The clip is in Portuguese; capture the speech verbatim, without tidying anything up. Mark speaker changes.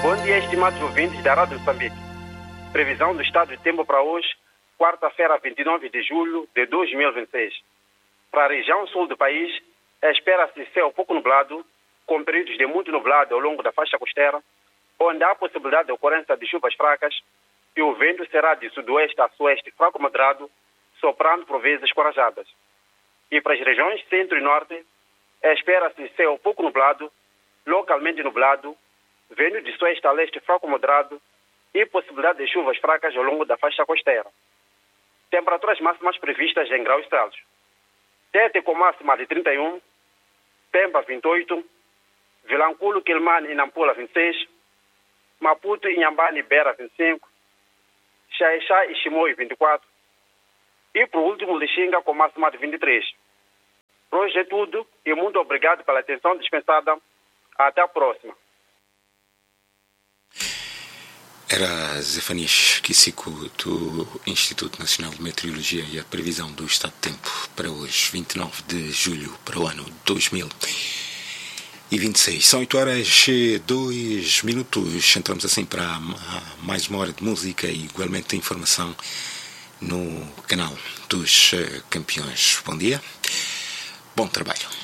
Speaker 1: Bom dia, estimados ouvintes da Rádio Moçambique. Previsão do estado de tempo para hoje, quarta-feira, vinte e nove de julho de dois mil e vinte e seis. Para a região sul do país, espera-se céu pouco nublado, com períodos de muito nublado ao longo da faixa costeira, onde há possibilidade de ocorrência de chuvas fracas, e o vento será de sudoeste a sueste fraco moderado, soprando por vezes corajadas. E para as regiões centro e norte, espera-se céu pouco nublado, localmente nublado, vento de sueste a leste fraco moderado e possibilidade de chuvas fracas ao longo da faixa costeira. Temperaturas máximas previstas em graus Celsius. Tete com máxima de trinta e um, Pemba vinte e oito, Vilanculo, Quilmane e Nampula vinte e seis, Maputo, Inhambane e Beira vinte e cinco, Xaixá e Chimoio vinte e quatro e por último Lixinga com máxima de vinte e três. Por hoje é tudo e muito obrigado pela atenção dispensada. Até a próxima.
Speaker 2: Era Zefanias Kisico do Instituto Nacional de Meteorologia e a previsão do estado de tempo para hoje, vinte e nove de julho, para o ano dois mil e vinte e seis. São oito horas e dois minutos. Entramos assim para mais uma hora de música e igualmente de informação no canal dos campeões. Bom dia, bom trabalho.